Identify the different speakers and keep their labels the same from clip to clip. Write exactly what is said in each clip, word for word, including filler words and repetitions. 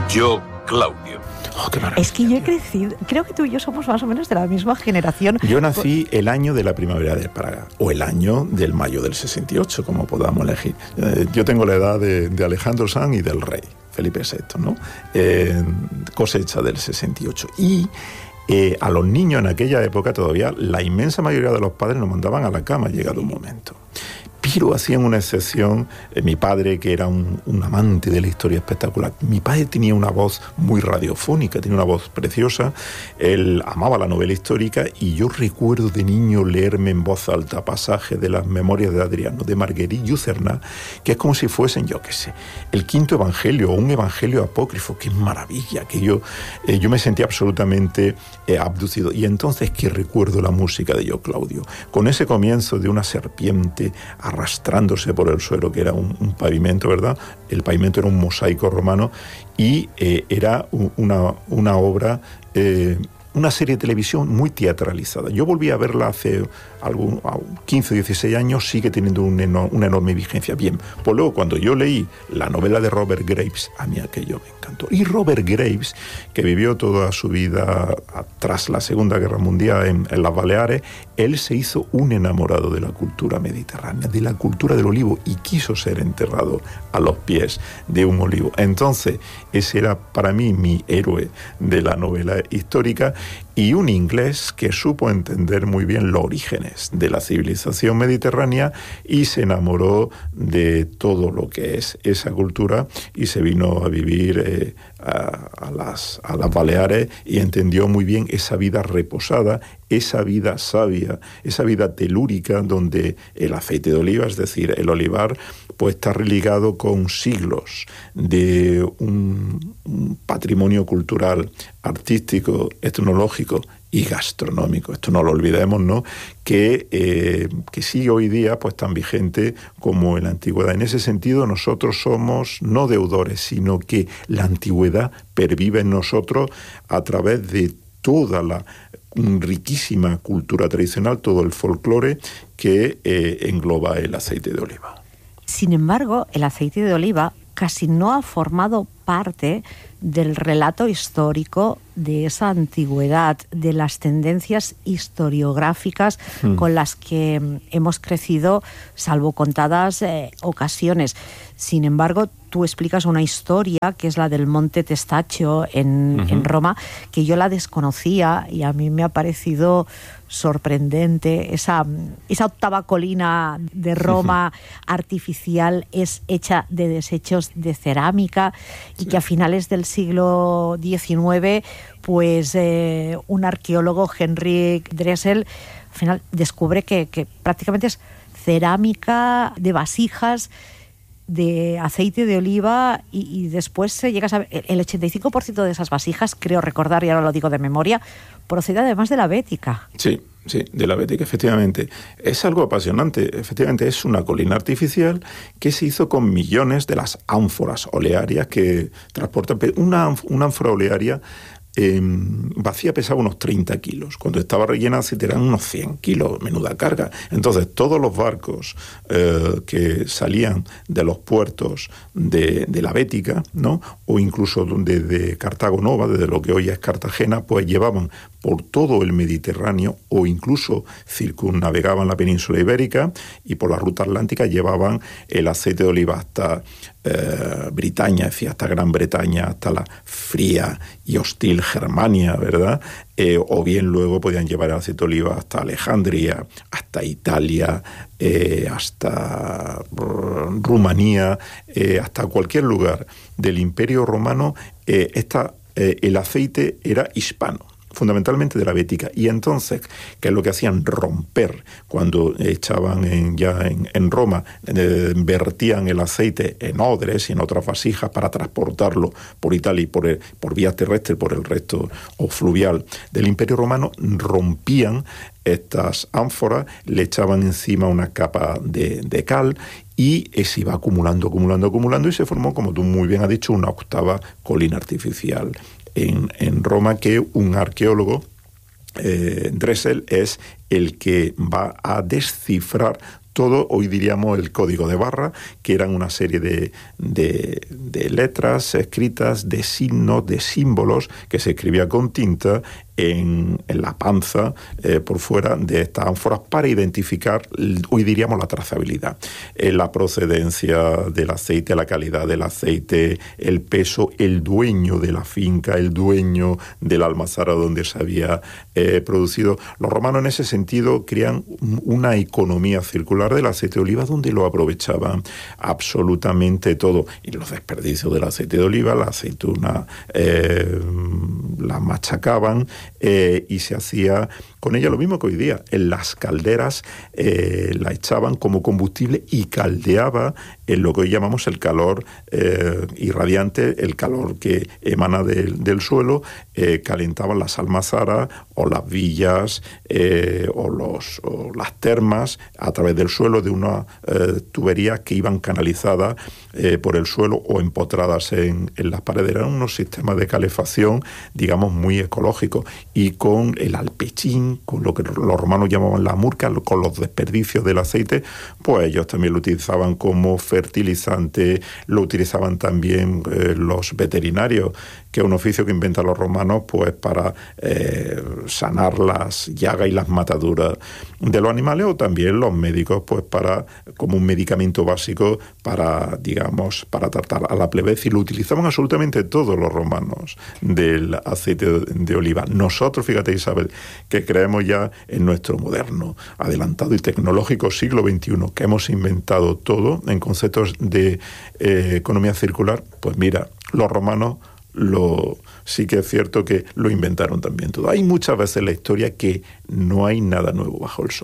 Speaker 1: Yo, Claudio.
Speaker 2: Oh, qué maravilla.
Speaker 3: Es que yo he crecido, creo que tú y yo somos más o menos de la misma generación.
Speaker 2: Yo nací el año de la primavera de Praga, o el año del mayo del sesenta y ocho, como podamos elegir. Eh, yo tengo la edad de, de Alejandro Sanz y del rey, Felipe sexto, ¿no? Eh, cosecha del sesenta y ocho. Y eh, a los niños en aquella época todavía, la inmensa mayoría de los padres nos mandaban a la cama, llegado un momento. Pero hacían una excepción, eh, mi padre, que era un, un amante de la historia espectacular. Mi padre tenía una voz muy radiofónica, tenía una voz preciosa, él amaba la novela histórica, y yo recuerdo de niño leerme en voz alta pasajes de las Memorias de Adriano, de Marguerite Yourcenar, que es como si fuesen, yo qué sé, el quinto evangelio o un evangelio apócrifo. ¡Qué maravilla! Que yo, eh, yo me sentía absolutamente eh, abducido. Y entonces que recuerdo la música de Yo, Claudio, con ese comienzo de una serpiente arrastrándose por el suelo, que era un, un pavimento, ¿verdad? El pavimento era un mosaico romano, y eh, era una, una obra, eh, una serie de televisión muy teatralizada. Yo volví a verla hace algún, quince o dieciséis años, sigue teniendo un eno, una enorme vigencia. Bien, pues luego cuando yo leí la novela de Robert Graves, a mí aquello me encantó. Y Robert Graves, que vivió toda su vida tras la Segunda Guerra Mundial en, en las Baleares, él se hizo un enamorado de la cultura mediterránea, de la cultura del olivo, y quiso ser enterrado a los pies de un olivo. Entonces, ese era para mí mi héroe de la novela histórica, y un inglés que supo entender muy bien los orígenes de la civilización mediterránea y se enamoró de todo lo que es esa cultura, y se vino a vivir eh, a, a, las, a las Baleares, y entendió muy bien esa vida reposada, esa vida sabia, esa vida telúrica, donde el aceite de oliva, es decir, el olivar, pues está religado con siglos de un, un patrimonio cultural, artístico, etnológico y gastronómico. Esto no lo olvidemos, ¿no? Que, eh, que sigue hoy día pues tan vigente como en la antigüedad. En ese sentido, nosotros somos no deudores, sino que la antigüedad pervive en nosotros a través de toda la riquísima cultura tradicional, todo el folclore que eh, engloba el aceite de oliva.
Speaker 3: Sin embargo, el aceite de oliva casi no ha formado parte del relato histórico de esa antigüedad, de las tendencias historiográficas mm. con las que hemos crecido, salvo contadas eh, ocasiones. Sin embargo, tú explicas una historia, que es la del Monte Testaccio en, uh-huh. en Roma, que yo la desconocía, y a mí me ha parecido sorprendente. Esa, esa octava colina de Roma uh-huh. artificial es hecha de desechos de cerámica, y sí. que a finales del siglo diecinueve, pues eh, un arqueólogo, Henrik Dressel, al final descubre que, que prácticamente es cerámica de vasijas de aceite de oliva, y, y después se llega a saber el ochenta y cinco por ciento de esas vasijas, creo recordar, y ahora lo digo de memoria, procede además de la Bética.
Speaker 2: Sí, sí, de la Bética, efectivamente. Es algo apasionante. Efectivamente, es una colina artificial que se hizo con millones de las ánforas olearias que transportan. Una, una ánfora olearia Eh, vacía pesaba unos treinta kilos. Cuando estaba rellena se eran unos cien kilos, menuda carga. Entonces todos los barcos eh, que salían de los puertos de, de la Bética, ¿no? O incluso desde Cartago Nova, desde lo que hoy es Cartagena, pues llevaban por todo el Mediterráneo, o incluso circunnavegaban la península ibérica, y por la ruta atlántica llevaban el aceite de oliva hasta eh, Britania, es decir, hasta Gran Bretaña, hasta la fría y hostil Germania, ¿verdad? Eh, o bien luego podían llevar el aceite de oliva hasta Alejandría, hasta Italia, eh, hasta uh, Rumanía, eh, hasta cualquier lugar del Imperio Romano. Eh, esta, eh, el aceite era hispano, fundamentalmente de la Bética. Y entonces, ¿qué es lo que hacían? Romper. Cuando echaban en, ya en, en Roma, eh, vertían el aceite en odres y en otras vasijas para transportarlo por Italia y por, el, por vía terrestre, por el resto o fluvial del Imperio Romano, rompían estas ánforas, le echaban encima una capa de, de cal, y se iba acumulando, acumulando, acumulando, y se formó, como tú muy bien has dicho, una octava colina artificial En, en Roma, que un arqueólogo, eh, Dressel, es el que va a descifrar todo, hoy diríamos, el código de barra, que eran una serie de, de, de letras escritas, de signos, de símbolos, que se escribía con tinta en, en la panza, eh, por fuera de estas ánforas, para identificar, hoy diríamos, la trazabilidad. Eh, la procedencia del aceite, la calidad del aceite, el peso, el dueño de la finca, el dueño de la almazara donde se había eh, producido. Los romanos en ese sentido crean una economía circular del aceite de oliva donde lo aprovechaban absolutamente todo. Y los desperdicios del aceite de oliva, la aceituna, eh, la machacaban eh, y se hacía con ella lo mismo que hoy día. En las calderas eh, la echaban como combustible y caldeaba en lo que hoy llamamos el calor eh, irradiante, el calor que emana del, del suelo, eh, calentaban las almazaras o las villas eh, o, los, o las termas a través del suelo de una eh, tuberías que iban canalizadas eh, por el suelo o empotradas en, en las paredes. Eran unos sistemas de calefacción, digamos, muy ecológicos, y con el alpechín, con lo que los romanos llamaban la murca, con los desperdicios del aceite, pues ellos también lo utilizaban como fertilizante, lo utilizaban también eh, los veterinarios, que es un oficio que inventan los romanos pues para eh, sanar las llagas y las mataduras de los animales, o también los médicos pues para como un medicamento básico para, digamos, para tratar a la plebe, y lo utilizaban absolutamente todos los romanos del aceite de, de oliva. Nosotros, fíjate, Isabel, que creemos ya en nuestro moderno, adelantado y tecnológico siglo veintiuno, que hemos inventado todo en conceptos de eh, economía circular, pues mira, los romanos lo sí que es cierto que lo inventaron también todo. Hay muchas veces en la historia que no hay nada nuevo bajo el sol.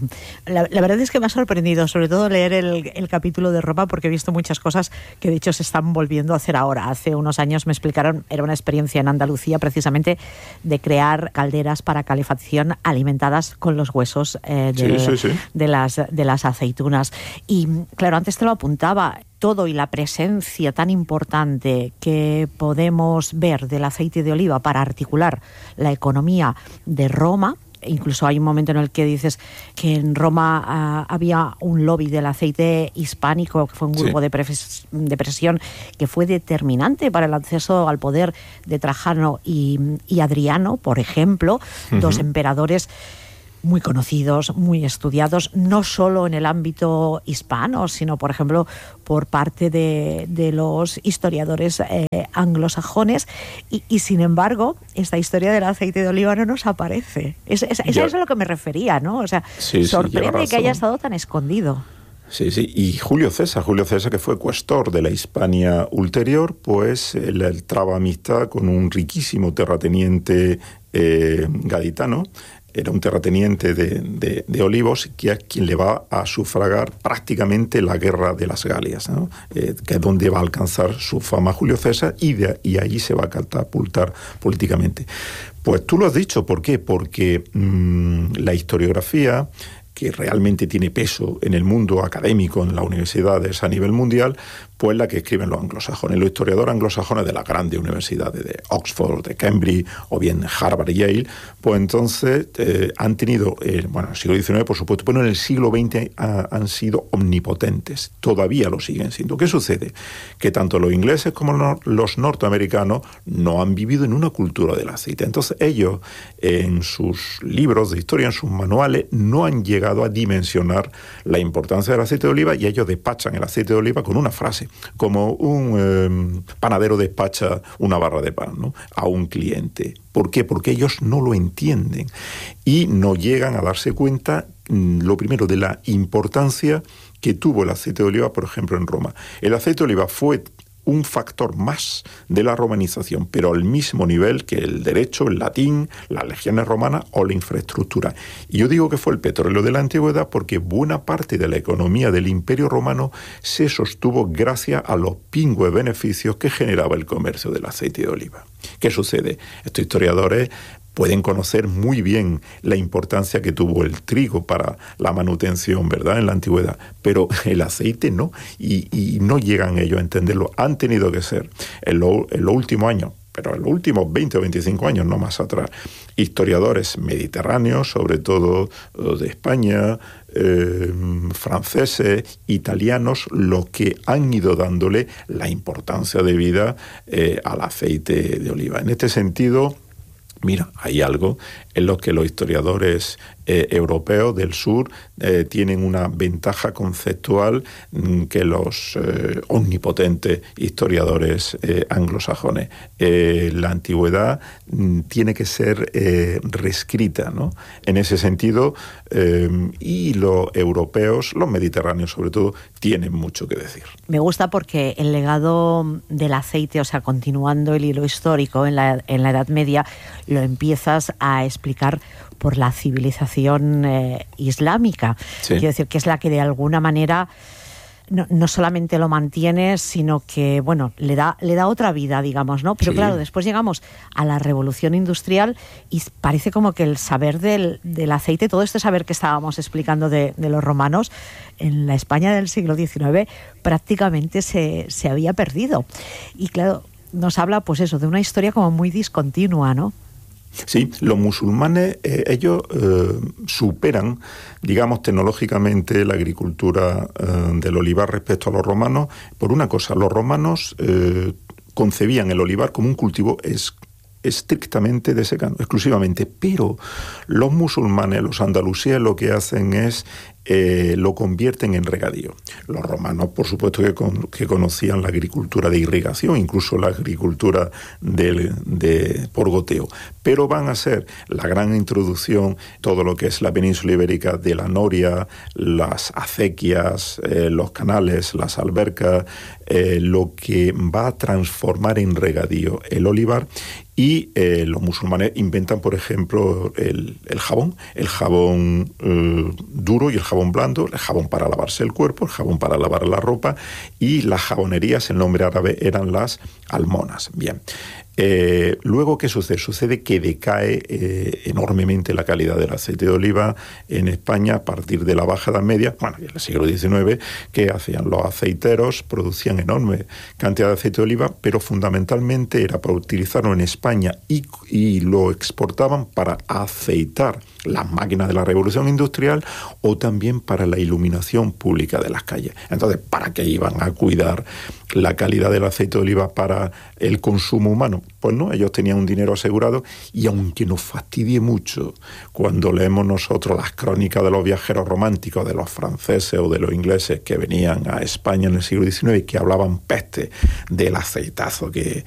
Speaker 3: La, la verdad es que me ha sorprendido, sobre todo leer el, el capítulo de Roma, porque he visto muchas cosas que de hecho se están volviendo a hacer ahora. Hace unos años me explicaron, era una experiencia en Andalucía precisamente de crear calderas para calefacción alimentadas con los huesos eh, de,
Speaker 2: sí, sí, sí.
Speaker 3: de, las, de las aceitunas. Y claro, antes te lo apuntaba, todo y la presencia tan importante que podemos ver del aceite de oliva para articular la economía de Roma. Incluso hay un momento en el que dices que en Roma uh, había un lobby del aceite hispánico, que fue un grupo sí. de, pres- de presión que fue determinante para el acceso al poder de Trajano y, y Adriano, por ejemplo, uh-huh. dos emperadores muy conocidos, muy estudiados, no solo en el ámbito hispano, sino, por ejemplo, por parte de, de los historiadores eh, anglosajones, y, y, sin embargo, esta historia del aceite de oliva no nos aparece. Es, es, es a eso a lo que me refería, ¿no? O sea, sí, sorprende sí, que haya estado tan escondido.
Speaker 2: Sí, sí, y Julio César, Julio César, que fue cuestor de la Hispania ulterior, pues él, él traba amistad con un riquísimo terrateniente eh, gaditano. Era un terrateniente de, de, de Olivos, que es quien le va a sufragar prácticamente la guerra de las Galias, ¿no? eh, que es donde va a alcanzar su fama Julio César, y, de, y allí se va a catapultar políticamente. Pues tú lo has dicho, ¿por qué? Porque mmm, la historiografía, que realmente tiene peso en el mundo académico, en las universidades a nivel mundial, pues la que escriben los anglosajones, los historiadores anglosajones de las grandes universidades de Oxford, de Cambridge, o bien Harvard y Yale, pues entonces eh, han tenido, eh, bueno, en el siglo diecinueve, por supuesto, pero en el siglo veinte ha, han sido omnipotentes, todavía lo siguen siendo. ¿Qué sucede? Que tanto los ingleses como no, los norteamericanos no han vivido en una cultura del aceite. Entonces ellos, en sus libros de historia, en sus manuales, no han llegado a dimensionar la importancia del aceite de oliva, y ellos despachan el aceite de oliva con una frase, como un eh, panadero despacha una barra de pan, ¿no?, a un cliente. ¿Por qué? Porque ellos no lo entienden y no llegan a darse cuenta, lo primero, de la importancia que tuvo el aceite de oliva, por ejemplo, en Roma. El aceite de oliva fue un factor más de la romanización, pero al mismo nivel que el derecho, el latín, las legiones romanas o la infraestructura. Y yo digo que fue el petróleo de la antigüedad porque buena parte de la economía del Imperio Romano se sostuvo gracias a los pingües beneficios que generaba el comercio del aceite de oliva. ¿Qué sucede? Estos historiadores pueden conocer muy bien la importancia que tuvo el trigo para la manutención, ¿verdad?, en la antigüedad, pero el aceite no, y, y no llegan ellos a entenderlo. Han tenido que ser, en, lo, en los últimos años, pero en los últimos veinte o veinticinco años, no más atrás, historiadores mediterráneos, sobre todo de España, eh, franceses, italianos, los que han ido dándole la importancia debida eh, al aceite de oliva. En este sentido, mira, hay algo en lo que los historiadores eh, europeos del sur eh, tienen una ventaja conceptual mm, que los eh, omnipotentes historiadores eh, anglosajones. Eh, la antigüedad mm, tiene que ser eh, reescrita, ¿no? En ese sentido, eh, y los europeos, los mediterráneos sobre todo, tienen mucho que decir.
Speaker 3: Me gusta porque el legado del aceite, o sea, continuando el hilo histórico en la, en la Edad Media, lo empiezas a explicar por la civilización eh, islámica. Sí. Quiero decir que es la que de alguna manera no, no solamente lo mantiene, sino que, bueno, le da, le da otra vida, digamos, ¿no? Pero sí. Claro, después llegamos a la revolución industrial y parece como que el saber del, del aceite, todo este saber que estábamos explicando de, de los romanos, en la España del siglo diecinueve prácticamente se, se había perdido. Y claro, nos habla, pues eso, de una historia como muy discontinua, ¿no?
Speaker 2: Sí, los musulmanes, eh, ellos eh, superan, digamos, tecnológicamente la agricultura eh, del olivar respecto a los romanos. Por una cosa, los romanos eh, concebían el olivar como un cultivo es, estrictamente de secano, exclusivamente, pero los musulmanes, los andalusíes, lo que hacen es Eh, lo convierten en regadío. Los romanos, por supuesto, que, con, que conocían la agricultura de irrigación, incluso la agricultura de, de, por goteo, pero van a ser la gran introducción, todo lo que es la península ibérica de la noria, las acequias, eh, los canales, las albercas, eh, lo que va a transformar en regadío el olivar. Y eh, los musulmanes inventan, por ejemplo, el, el jabón, el jabón eh, duro y el jabón blando, el jabón para lavarse el cuerpo, el jabón para lavar la ropa, y las jabonerías, el nombre árabe, eran las almonas. Bien. Eh, luego, ¿qué sucede? Sucede que decae eh, enormemente la calidad del aceite de oliva en España a partir de la Baja Edad Media, bueno, en el siglo diecinueve, que hacían los aceiteros, producían enorme cantidad de aceite de oliva, pero fundamentalmente era para utilizarlo en España y, y lo exportaban para aceitar las máquinas de la revolución industrial o también para la iluminación pública de las calles. Entonces, ¿para qué iban a cuidar la calidad del aceite de oliva para el consumo humano? Pues no, ellos tenían un dinero asegurado, y aunque nos fastidie mucho cuando leemos nosotros las crónicas de los viajeros románticos, de los franceses o de los ingleses que venían a España en el siglo diecinueve y que hablaban peste del aceitazo que,